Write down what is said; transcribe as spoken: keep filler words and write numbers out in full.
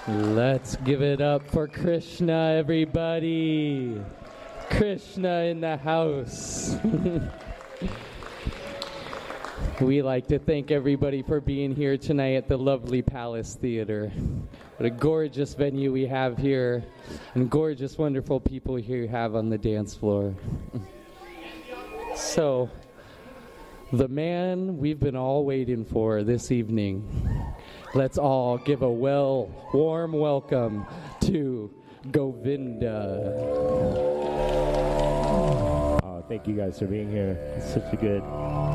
Let's give it up for Krishna, everybody. Krishna in the house. We like to thank everybody for being here tonight at the lovely Palace Theater. What a gorgeous venue we have here, and gorgeous, wonderful people here you have on the dance floor. So, the man we've been all waiting for this evening. Let's all give a well, warm welcome to Govinda. Oh, thank you guys for being here. It's such a good